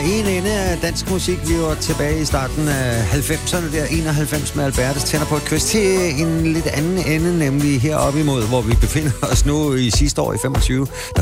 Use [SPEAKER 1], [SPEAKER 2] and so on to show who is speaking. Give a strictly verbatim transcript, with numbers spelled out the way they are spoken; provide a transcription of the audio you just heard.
[SPEAKER 1] en ende af dansk musik. Vi var tilbage i starten af halvfemserne, der enoghalvfems med Albertes tænder på et quiz til en lidt anden ende, nemlig heroppe imod, hvor vi befinder os nu i sidste år i femogtyve. Der